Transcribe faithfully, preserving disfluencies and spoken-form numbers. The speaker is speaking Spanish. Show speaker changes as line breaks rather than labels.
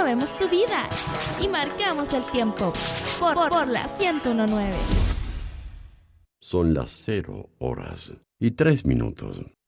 movemos tu vida y marcamos el tiempo por, por, por la ciento uno punto nueve.
Son las cero horas y tres minutos.